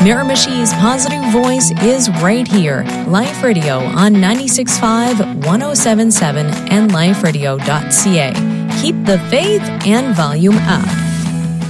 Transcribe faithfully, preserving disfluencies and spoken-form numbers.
Miramichi's positive voice is right here. Life Radio on ninety-six point five, one oh seven point seven and life radio dot c a. Keep the faith and volume up.